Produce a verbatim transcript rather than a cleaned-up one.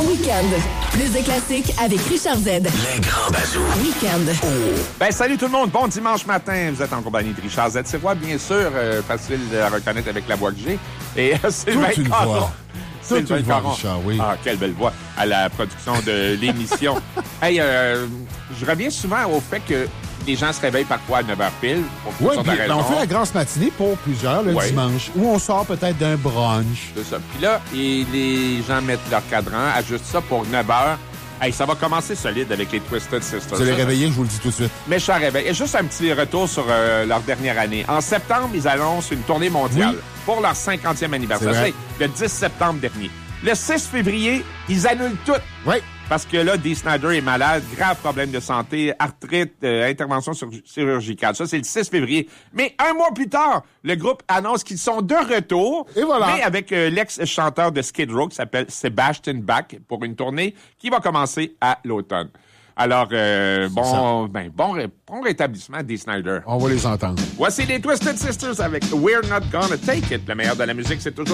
Bon week-end. Plus de classiques avec Richard Z. Les grands bazous. Week-end. Oh. Ben, salut tout le monde. Bon dimanche matin. Vous êtes en compagnie de Richard Z. C'est moi, bien sûr, euh, facile à reconnaître avec la voix que j'ai. Et euh, Sylvain Toute une Caron. voix. Toute Sylvain une voix, Caron. Richard, oui. Ah, quelle belle voix à la production de l'émission. Hey, euh, je reviens souvent au fait que les gens se réveillent parfois à neuf heures pile. Pour toutes Oui, sortes puis de on raisons. fait la grasse matinée pour plusieurs le Ouais. dimanche, où on sort peut-être d'un brunch. C'est ça. Puis là, et les gens mettent leur cadran, ajustent ça pour neuf heures. Hey, ça va commencer solide avec les Twisted Sisters. Vous allez Ça, réveiller, je vous le dis tout de suite. Méchant réveil. Et juste un petit retour sur euh, leur dernière année. En septembre, ils annoncent une tournée mondiale Oui. pour leur cinquantième anniversaire. C'est vrai. C'est le dix septembre dernier. Le six février, ils annulent tout. Oui. Parce que là, Dee Snider est malade, grave problème de santé, arthrite, euh, intervention sur- chirurgicale. Ça, c'est le six février. Mais un mois plus tard, le groupe annonce qu'ils sont de retour. Et voilà. Mais avec euh, l'ex-chanteur de Skid Row qui s'appelle Sebastian Bach pour une tournée qui va commencer à l'automne. Alors, euh, bon, ben, bon, ré- bon rétablissement Dee Snider. On va les entendre. Voici les Twisted Sisters avec We're Not Gonna Take It. Le meilleur de la musique, c'est toujours